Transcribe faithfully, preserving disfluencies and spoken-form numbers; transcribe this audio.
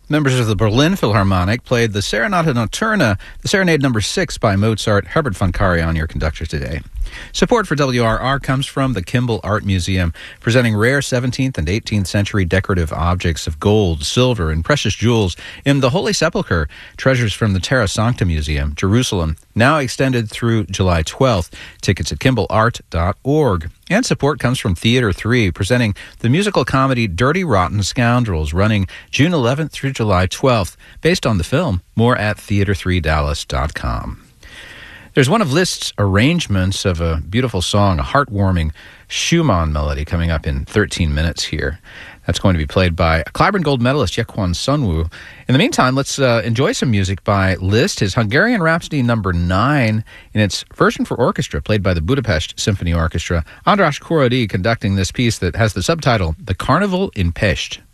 Members of the Berlin Philharmonic played the Serenata Notturna, the Serenade number six by Mozart. Herbert von Karajan, your conductor today. Support for W R R comes from the Kimball Art Museum, presenting rare seventeenth and eighteenth century decorative objects of gold, silver, and precious jewels in the Holy Sepulchre, treasures from the Terra Sancta Museum, Jerusalem, now extended through July twelfth. Tickets at kimball art dot org. And support comes from Theater three, presenting the musical comedy Dirty Rotten Scoundrels, running June eleventh through July twelfth. Based on the film, more at theater three dallas dot com. There's one of Liszt's arrangements of a beautiful song, a heartwarming Schumann melody, coming up in thirteen minutes here. That's going to be played by Clyburn Gold medalist Yekwon Sunwoo. In the meantime, let's uh, enjoy some music by Liszt, his Hungarian Rhapsody number nine, in its version for orchestra, played by the Budapest Symphony Orchestra. András Korody conducting this piece that has the subtitle, The Carnival in Pest.